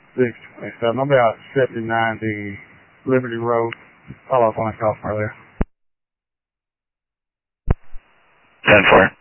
627. I'll be out 7090 Liberty Road. Follow up on a call from earlier. 10-4.